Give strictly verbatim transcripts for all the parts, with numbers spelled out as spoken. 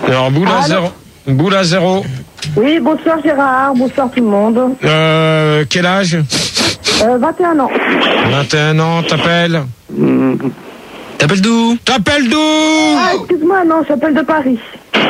Alors, boule à zéro. Boule à zéro. Oui, bonsoir Gérard, bonsoir tout le monde. Euh, quel âge? euh, vingt et un ans. vingt et un ans, t'appelles? Mmh. T'appelles d'où? T'appelles d'où? Ah, excuse-moi, non, j'appelle de Paris.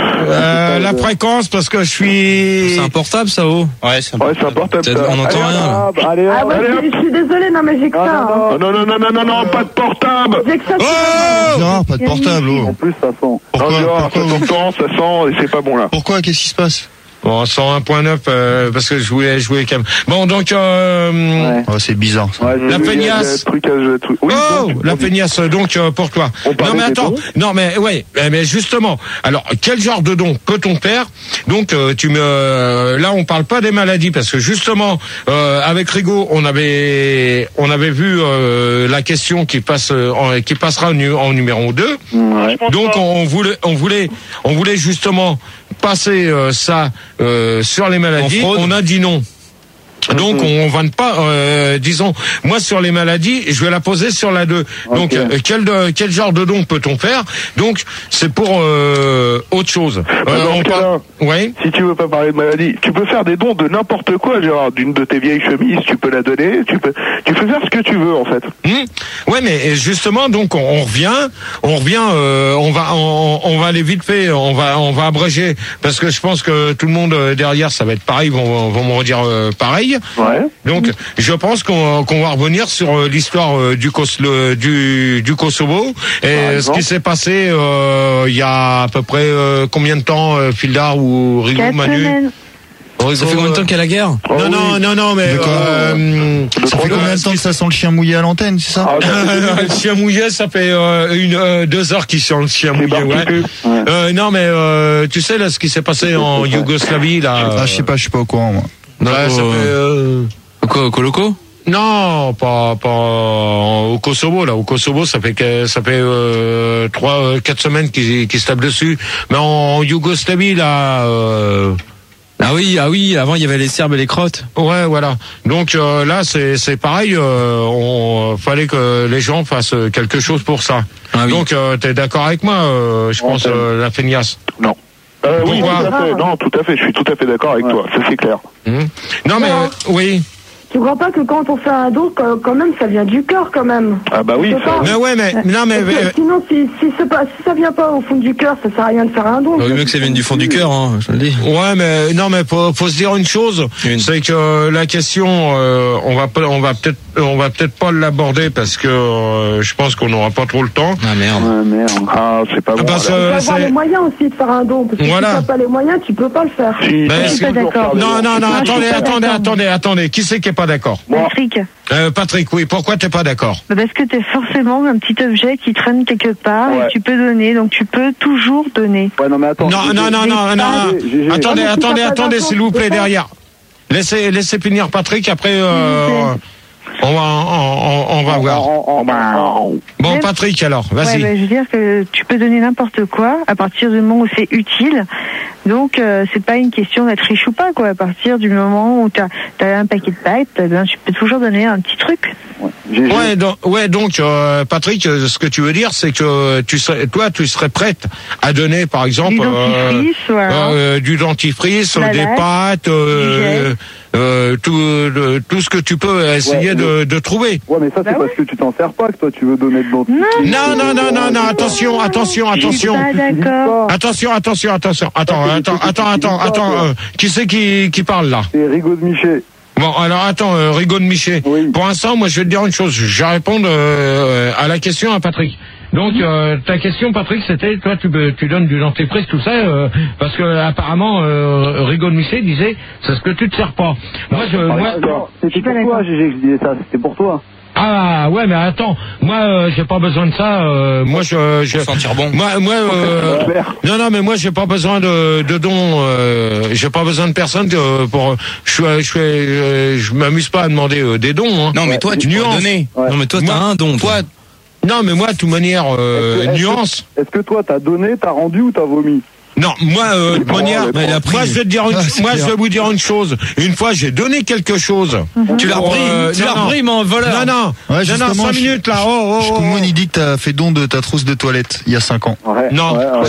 Euh, la fréquence, parce que je suis... C'est un portable, ça, oh? Ouais, c'est un portable. Ouais, c'est un portable. Ça. On n'entend rien. Ah, allez, ah, ouais, allez, je, je suis désolée, non, mais j'ai que ah, ça. Non, hein. non, non, non, non, non, non, pas de portable. J'ai que ça. Oh Non, pas de portable, oh. En plus, ça sent. Pourquoi, non, Gérard, pourquoi ça s'entend, ça sent, et c'est pas bon, là. Pourquoi? Qu'est-ce qui se passe? Bon, cent un point neuf, euh, parce que je voulais jouer quand même. Bon, donc, euh, Ouais. Oh, c'est bizarre, ça. Ouais, La j'ai vu, il y a feignasse. des trucs à- des trucs- Oui, oh, donc, la donc, feignasse, donc, euh, pour toi. On Non, parlait mais des attends. dons. Non, mais, ouais, mais justement. Alors, quel genre de don peut-on faire? Donc, euh, tu me, là, on parle pas des maladies, parce que justement, euh, avec Rigaud, on avait, on avait vu, euh, la question qui passe, euh, en, qui passera en, nu- en numéro deux. Ouais. Donc, on voulait, on voulait, on voulait justement passer euh, ça euh, sur les maladies. On a dit non. Donc on va ne pas, euh, disons, moi sur les maladies, je vais la poser sur la deux. Donc Okay. euh, quel de, quel genre de don peut-on faire? Donc c'est pour euh, autre chose. Bah, dans on ce cas-là, parle- ouais. Si tu veux pas parler de maladie, tu peux faire des dons de n'importe quoi, Gérard. D'une de tes vieilles chemises, tu peux la donner. Tu peux, tu peux faire ce que tu veux, en fait. Mmh. Ouais, mais justement, donc on, on revient, on revient, euh, on va, on, on va aller vite fait, on va, on va abréger, parce que je pense que tout le monde euh, derrière, ça va être pareil, vont, vont me redire euh, pareil. Ouais. Donc, je pense qu'on qu'on va revenir sur euh, l'histoire euh, du, Kos- le- du du Kosovo et ce qui s'est passé euh, il y a à peu près euh, combien de temps, euh, Fildar ou Rigaud, Quatre Manu? semaines. Ça fait combien de temps qu'il y a la guerre? Oh, Non, oui. non, non, non, mais De quoi euh, Ça fait combien de temps que ça sent le chien mouillé à l'antenne, c'est ça? Ah, ça, c'est- le chien mouillé, ça fait euh, une euh, deux heures qu'il sent le chien c'est mouillé. Ouais. barbecue. Ouais. Euh, non, mais euh, tu sais là ce qui s'est passé en Yougoslavie là. Ah, je sais pas, je suis pas au courant, moi. Ouais, ça fait. Euh... Quoi, Coloco? Non, pas pas en- au Kosovo là. Au Kosovo, ça fait que ça fait euh, trois, euh, quatre semaines qu'ils qu'ils se tapent dessus. Mais en Yougoslavie là. Euh... Ah oui, ah oui, avant il y avait les Serbes et les Croates. Ouais, voilà. Donc euh, là, c'est c'est pareil. Euh, on fallait que les gens fassent quelque chose pour ça. Ah oui. Donc, euh, t'es d'accord avec moi, euh, je Ouais, pense, euh, la feignasse. Non. Euh, oui, tout Pourquoi à fait. Non, tout à fait. Je suis tout à fait d'accord avec toi. Ça, c'est clair. Hum. Non, mais Non. euh, oui. Tu crois pas que quand on fait un don, quand quand même, ça vient du cœur, quand même. Ah bah oui. Je sais Ça, pas. Mais ouais, mais non, mais Parce que euh, sinon, si, si, c'est pas, si ça vient pas au fond du cœur, ça sert à rien de faire un don. Bah, mieux que ça vienne du fond du cœur, hein, je le dis. ouais, mais non, mais faut, faut se dire une chose, Une. c'est que la question, euh, on va pas, on va peut-être, on va peut-être pas l'aborder parce que euh, je pense qu'on n'aura pas trop le temps. Ah merde. ouais, merde. Ah, c'est pas bon. Parce là. Il faut que avoir c'est- les moyens aussi de faire un don. Parce que Voilà. si t'as pas les moyens, tu peux pas le faire. Si, Ben, si, est-ce faut que- toujours faire des non, dons. non, non, Moi, je suis attendez, pas attendez, d'accord. attendez, attendez. Qui c'est qui est pas d'accord? Bon. Patrick, euh, Patrick, oui. Pourquoi t'es pas d'accord? bah parce que t'es forcément un petit objet qui traîne quelque part Ouais. et tu peux donner, donc tu peux toujours donner. Ouais, non, mais attends. Non, G G. non, non, non, non. G G. Attendez, Ah, mais si attendez, t'as pas attendez, d'argent, s'il vous tu plaît, peux pas. derrière. Laissez, laissez finir Patrick. Après, euh, on va, on, on, on va voir. Oh, bah, oh. Bon, Même- Patrick, alors, Ouais, vas-y. bah, je veux dire que tu peux donner n'importe quoi à partir du moment où c'est utile. Donc euh, c'est pas une question d'être riche ou pas, quoi. À partir du moment où t'as as un paquet de pipes, eh ben, tu peux toujours donner un petit truc. G G. Ouais, donc, ouais, donc euh, Patrick, euh, ce que tu veux dire, c'est que tu serais, toi, tu serais prête à donner, par exemple, Du euh, dentifrice, voilà. euh, du dentifrice, La des lave, pâtes, euh, euh, tout, le- tout ce que tu peux essayer Ouais, de, de trouver. Ouais, mais ça, c'est Bah parce que tu t'en sers pas que toi, tu veux donner de dentifrice. Non, non, non, non, non, attention, attention, Je suis attention. pas d'accord. Attention, attention, attention. Attends, Ça, c'est attends, des trucs attends, que tu attends, utilises pas, attends. toi. euh, qui c'est qui, qui parle là? C'est Rigaud de Miché. Bon, alors attends, euh, Rigaud de Miché. Oui. Pour l'instant, moi, je vais te dire une chose. Je vais répondre euh, à la question à Patrick. Donc, euh, ta question, Patrick, c'était, toi, tu, tu donnes du dentifrice, tout ça, euh, parce que apparemment, euh, Rigaud de Miché disait, c'est ce que tu te sers pas. Moi, je, moi, C'était pour toi, G G, que je disais ça. C'était pour toi. ah ouais, mais attends, moi, euh, j'ai pas besoin de ça. euh, moi, je, je, Pour sentir bon. moi, moi, euh, non, non, mais moi, j'ai pas besoin de, de dons. Euh, j'ai pas besoin de personne que pour. Je suis, je suis, euh, je m'amuse pas à demander euh, des dons. Hein. Non, mais toi, tu peux Nuance. donner. Ouais. Non, mais toi, Moi- t'as un don. Toi, Non, mais moi, de toute manière, euh, Est-ce que- est-ce que- nuance. Est-ce que toi, t'as donné, t'as rendu ou t'as vomi? Non, moi, euh, de toute Oh, manière, mais il a pris. moi, je vais te dire, une, Ah, c'est moi, clair. je vais vous dire une chose. Une fois, j'ai donné quelque chose. tu l'as Pour, repris, euh, tu non, l'as non. repris, mon voleur. Non, non, Ouais, non, non, justement, cinq je- minutes là. Oh, oh, oh, Shkoumon, oh. il dit que t'as fait don de ta trousse de toilette il y a cinq ans. Ouais, Non. ouais, ouais.